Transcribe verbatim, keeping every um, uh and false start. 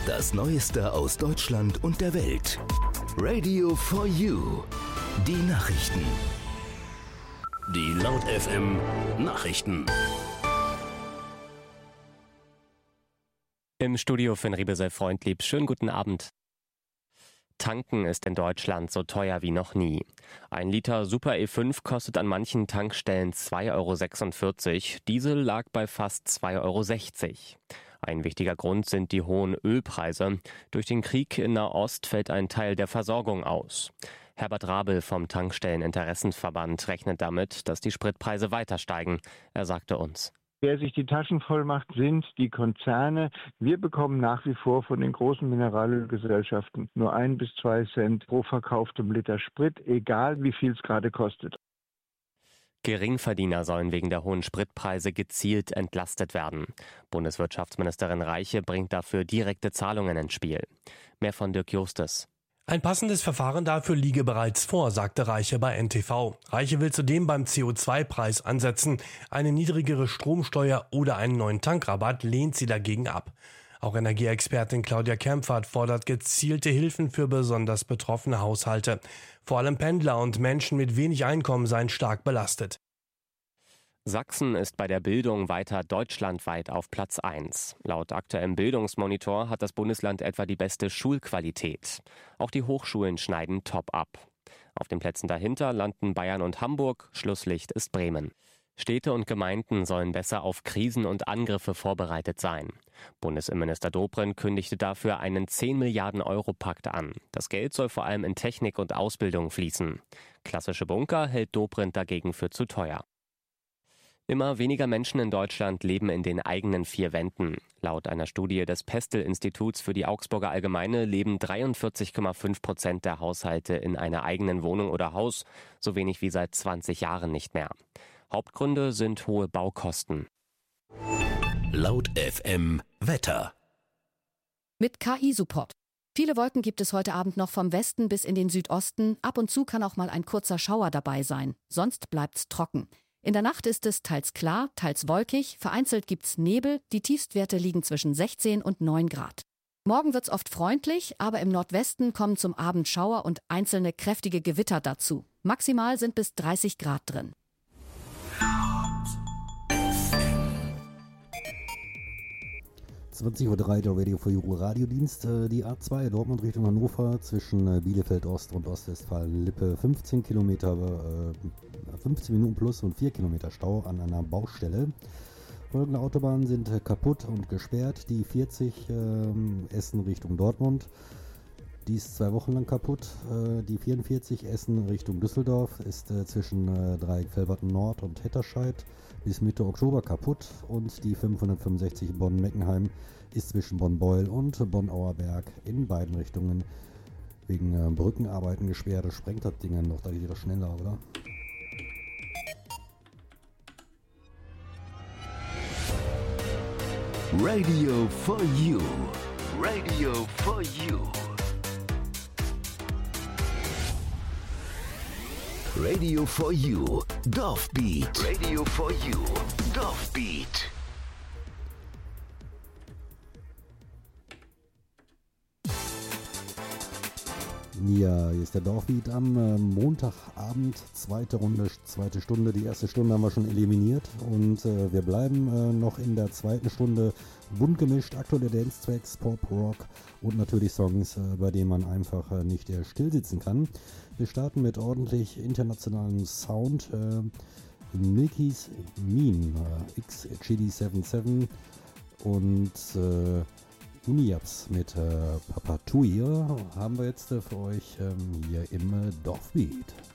Das Neueste aus Deutschland und der Welt. Radio for You. Die Nachrichten. Die Laut F M Nachrichten. Im Studio Finn Riebesel Freundlieb. Schönen guten Abend. Tanken ist in Deutschland so teuer wie noch nie. Ein Liter Super E fünf kostet an manchen Tankstellen zwei Euro sechsundvierzig. Diesel lag bei fast zwei Euro sechzig. Ein wichtiger Grund sind die hohen Ölpreise. Durch den Krieg in Nahost fällt ein Teil der Versorgung aus. Herbert Rabel vom Tankstelleninteressensverband rechnet damit, dass die Spritpreise weiter steigen. Er sagte uns: Wer sich die Taschen voll macht, sind die Konzerne. Wir bekommen nach wie vor von den großen Mineralölgesellschaften nur ein bis zwei Cent pro verkauftem Liter Sprit, egal wie viel es gerade kostet. Geringverdiener sollen wegen der hohen Spritpreise gezielt entlastet werden. Bundeswirtschaftsministerin Reiche bringt dafür direkte Zahlungen ins Spiel. Mehr von Dirk Justus. Ein passendes Verfahren dafür liege bereits vor, sagte Reiche bei N T V. Reiche will zudem beim C O zwei Preis ansetzen. Eine niedrigere Stromsteuer oder einen neuen Tankrabatt lehnt sie dagegen ab. Auch Energieexpertin Claudia Kempfert fordert gezielte Hilfen für besonders betroffene Haushalte. Vor allem Pendler und Menschen mit wenig Einkommen seien stark belastet. Sachsen ist bei der Bildung weiter deutschlandweit auf Platz eins. Laut aktuellem Bildungsmonitor hat das Bundesland etwa die beste Schulqualität. Auch die Hochschulen schneiden top ab. Auf den Plätzen dahinter landen Bayern und Hamburg, Schlusslicht ist Bremen. Städte und Gemeinden sollen besser auf Krisen und Angriffe vorbereitet sein. Bundesinnenminister Dobrindt kündigte dafür einen zehn Milliarden Euro Pakt an. Das Geld soll vor allem in Technik und Ausbildung fließen. Klassische Bunker hält Dobrindt dagegen für zu teuer. Immer weniger Menschen in Deutschland leben in den eigenen vier Wänden. Laut einer Studie des Pestel-Instituts für die Augsburger Allgemeine leben dreiundvierzig Komma fünf Prozent der Haushalte in einer eigenen Wohnung oder Haus, so wenig wie seit zwanzig Jahren nicht mehr. Hauptgründe sind hohe Baukosten. Laut F M Wetter. Mit K I-Support. Viele Wolken gibt es heute Abend noch vom Westen bis in den Südosten. Ab und zu kann auch mal ein kurzer Schauer dabei sein. Sonst bleibt's trocken. In der Nacht ist es teils klar, teils wolkig. Vereinzelt gibt's Nebel. Die Tiefstwerte liegen zwischen sechzehn und neun Grad. Morgen wird's oft freundlich, aber im Nordwesten kommen zum Abend Schauer und einzelne kräftige Gewitter dazu. Maximal sind bis dreißig Grad drin. zwanzig Uhr drei der Radio for You Radiodienst. Die A zwei Dortmund Richtung Hannover zwischen Bielefeld Ost und Ostwestfalen-Lippe. fünfzehn Kilometer, fünfzehn Minuten plus und vier Kilometer Stau an einer Baustelle. Folgende Autobahnen sind kaputt und gesperrt. Die vierzig Essen Richtung Dortmund. Die ist zwei Wochen lang kaputt. Die vierundvierzig Essen Richtung Düsseldorf ist zwischen Dreieck Velverten Nord und Hetterscheid bis Mitte Oktober kaputt. Und die fünfhundertfünfundsechzig Bonn-Meckenheim ist zwischen Bonn-Beul und Bonn-Auerberg in beiden Richtungen wegen Brückenarbeiten gesperrt. Das sprengt das Ding noch, da geht das schneller, oder? Radio for You. Radio for You. Radio for You, Dorfbeat. Radio for You, Dorfbeat. Ja, hier ist der Dorfbeat am äh, Montagabend, zweite Runde, zweite Stunde. Die erste Stunde haben wir schon eliminiert und äh, wir bleiben äh, noch in der zweiten Stunde bunt gemischt. Aktuelle Dance-Tracks, Pop, Rock und natürlich Songs, äh, bei denen man einfach äh, nicht äh, still sitzen kann. Wir starten mit ordentlich internationalem Sound. Äh, Milky's Mean, äh, X Chili siebenundsiebzig und äh, Uniaps mit äh, Papa Tui haben wir jetzt äh, für euch ähm, hier im äh, Dorfbeat.